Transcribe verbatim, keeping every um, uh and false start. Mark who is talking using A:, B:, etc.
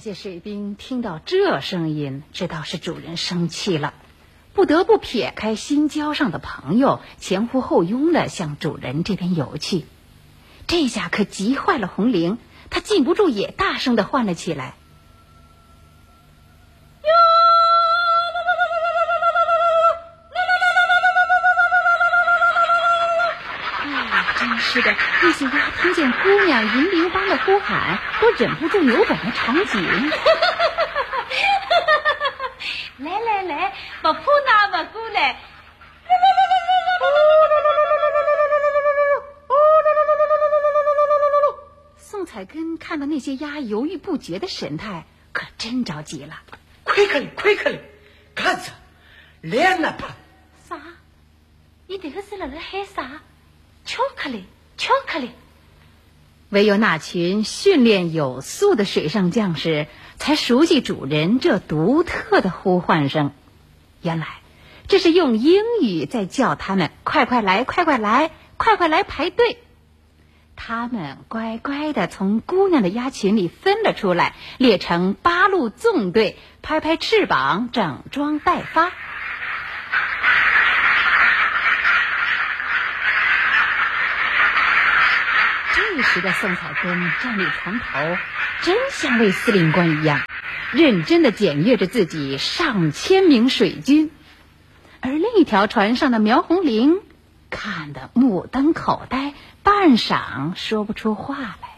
A: 些水兵听到这声音，知道是主人生气了，不得不撇开新交上的朋友，前呼后拥的向主人这边游去。这下可急坏了红绫，他禁不住也大声的唤了起来。真是的，那些鸭听见姑娘银铃般的呼喊，都忍不住扭转了场景。
B: 来来来，不怕那不过来。
A: 宋彩根看到那些鸭犹豫不决的神态，可真着急了。
C: 快开了，快开了，看着，连了吧？
B: 啥？你这个是在那喊啥？巧克力，巧克力！
A: 唯有那群训练有素的水上将士才熟悉主人这独特的呼唤声。原来这是用英语在叫他们快快来，快快来，快快来排队。他们乖乖地从姑娘的鸭群里分了出来，列成八路纵队，拍拍翅膀，整装待发。这时的宋彩根站立船头，真像位司令官一样，认真地检阅着自己上千名水军。而另一条船上的苗红绫看得目瞪口呆，半晌说不出话来。